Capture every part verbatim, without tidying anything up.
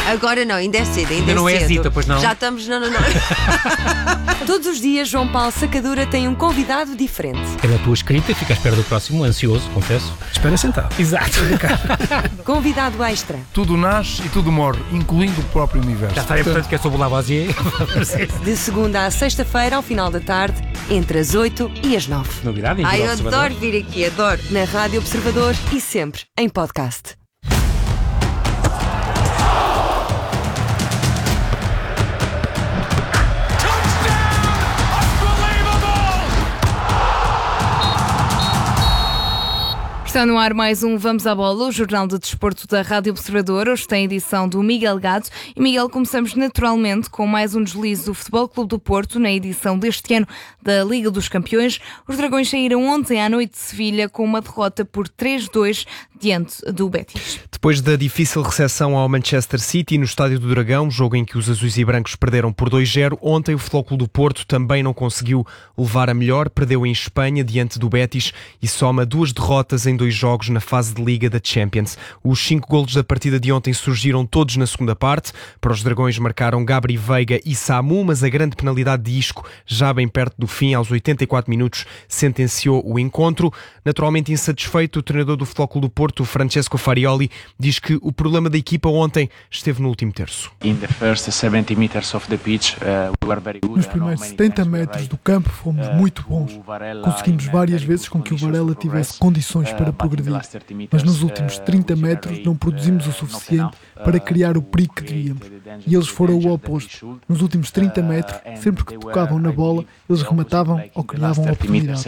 Agora não, ainda é cedo, ainda, Ainda é não é cedo. Zita, pois não? Já estamos, não, não, não. Todos os dias, João Paulo Sacadura tem um convidado diferente. É da tua escrita e fica à espera do próximo, ansioso, confesso. Espera sentado. Exato. Convidado extra. Tudo nasce e tudo morre, incluindo o próprio universo. Já sabem, portanto, que é sobre o Lavoisier. De segunda à sexta-feira, ao final da tarde, entre as oito e as nove. Novidade, Ai, eu Observador. adoro vir aqui, adoro. Na Rádio Observador e sempre em podcast. Está no ar mais um Vamos à Bola, o jornal de desporto da Rádio Observador. Hoje tem a edição do Miguel Gado. E Miguel, começamos naturalmente com mais um deslize do Futebol Clube do Porto na edição deste ano da Liga dos Campeões. Os Dragões saíram ontem à noite de Sevilha com uma derrota por três a dois diante do Betis. Depois da difícil recepção ao Manchester City no Estádio do Dragão, jogo em que os azuis e brancos perderam por dois a zero, ontem o Futebol Clube do Porto também não conseguiu levar a melhor, perdeu em Espanha diante do Betis e soma duas derrotas em dois jogos na fase de Liga da Champions. Os cinco golos da partida de ontem surgiram todos na segunda parte. Para os Dragões marcaram Gabri Veiga e Samu, mas a grande penalidade de Isco, já bem perto do fim, aos oitenta e quatro minutos, sentenciou o encontro. Naturalmente insatisfeito, o treinador do Futebol Clube do Porto, Francesco Farioli, diz que o problema da equipa ontem esteve no último terço. Nos primeiros setenta metros do campo fomos muito bons. Conseguimos várias vezes com que o Varela tivesse condições para progredir, mas nos últimos trinta metros não produzimos o suficiente para criar o perigo que devíamos. E eles foram o oposto. Nos últimos trinta metros, sempre que tocavam na bola, eles rematavam ou criavam a oportunidade.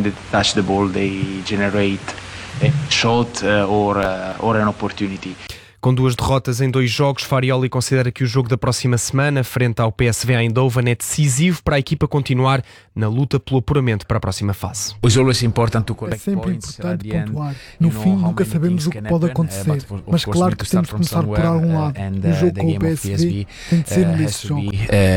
Com duas derrotas em dois jogos, Farioli considera que o jogo da próxima semana, frente ao P S V Eindhoven, é decisivo para a equipa continuar na luta pelo apuramento para a próxima fase. É sempre importante pontuar. No fim, nunca sabemos o que pode acontecer, mas claro que temos que começar por algum lado. O jogo com o P S V tem de ser um desses jogos.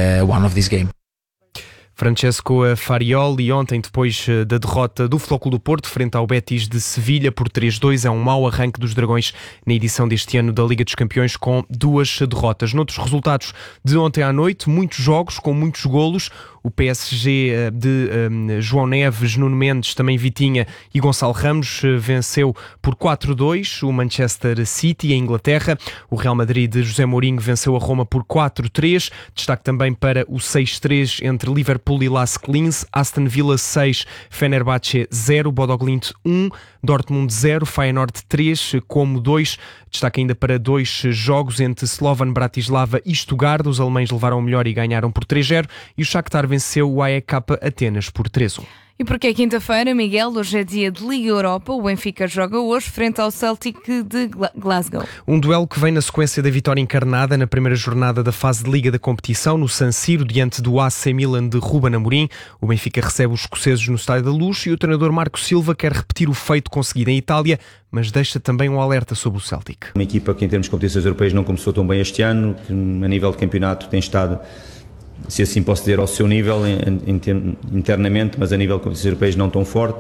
Francesco Farioli, ontem, depois da derrota do Futebol Clube do Porto frente ao Betis de Sevilha por três a dois, é um mau arranque dos Dragões na edição deste ano da Liga dos Campeões, com duas derrotas. Noutros resultados de ontem à noite, muitos jogos com muitos golos. O P S G de um, João Neves, Nuno Mendes, também Vitinha e Gonçalo Ramos venceu por quatro a dois o Manchester City em Inglaterra. O Real Madrid de José Mourinho venceu a Roma por quatro a três. Destaque também para o seis a três entre Liverpool e Lask Linz. Aston Villa seis, Fenerbahçe zero, Bodoglimt um, Dortmund zero, Feyenoord três, Como dois. Destaque ainda para dois jogos entre Slovan Bratislava e Stuttgart. Os alemães levaram o melhor e ganharam por três a zero. E o Shakhtar venceu o A E K Atenas por três a um. E porque é quinta-feira, Miguel, hoje é dia de Liga Europa. O Benfica joga hoje frente ao Celtic de Glasgow. Um duelo que vem na sequência da vitória encarnada na primeira jornada da fase de Liga da competição, no San Siro, diante do A C Milan de Ruben Amorim. O Benfica recebe os escoceses no Estádio da Luz e o treinador Marco Silva quer repetir o feito conseguido em Itália, mas deixa também um alerta sobre o Celtic. Uma equipa que em termos de competições europeias não começou tão bem este ano, que a nível de campeonato tem estado, se assim posso dizer, ao seu nível internamente, mas a nível de competições europeias não tão forte,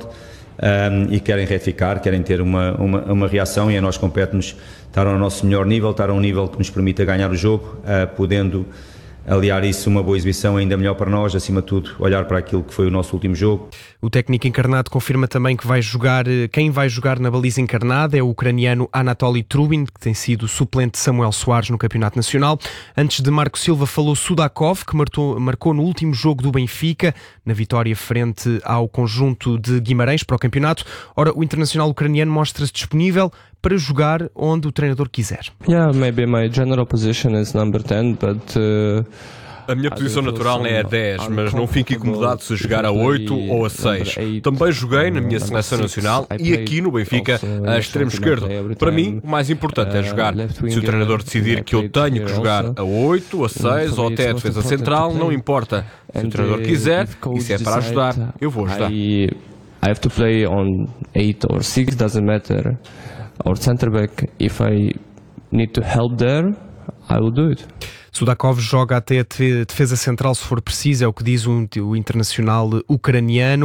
um, e querem retificar, querem ter uma, uma, uma reação, e a nós compete-nos estar ao nosso melhor nível, estar a um nível que nos permita ganhar o jogo, uh, podendo aliar isso uma boa exibição ainda melhor para nós, acima de tudo olhar para aquilo que foi o nosso último jogo. O técnico encarnado confirma também que vai jogar, quem vai jogar na baliza encarnada é o ucraniano Anatoly Trubin, que tem sido suplente de Samuel Soares no Campeonato Nacional. Antes de Marco Silva falou Sudakov, que marcou, marcou no último jogo do Benfica, na vitória frente ao conjunto de Guimarães para o campeonato. Ora, o internacional ucraniano mostra-se disponível para jogar onde o treinador quiser. Yeah, maybe my general position is number ten, but uh... A minha posição natural é a dez, mas não fico incomodado se jogar a oito ou a seis. Também joguei na minha seleção nacional e aqui no Benfica a extremo esquerdo. Para mim, o mais importante é jogar. Se o treinador decidir que eu tenho que jogar a oito, a seis ou até a defesa central, não importa. Se o treinador quiser e se é para ajudar, eu vou ajudar. I have to play on eight or six, doesn't matter. Or center back, if I need to help there, I will do it. Sudakov joga até a defesa central se for preciso, é o que diz o internacional ucraniano.